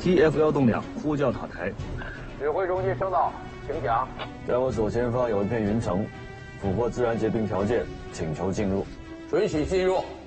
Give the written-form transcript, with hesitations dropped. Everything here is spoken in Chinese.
TF1洞2呼叫塔台。 指挥中心收到，请讲。 在我左前方有一片云层，符合自然结冰条件，请求进入。 准许进入。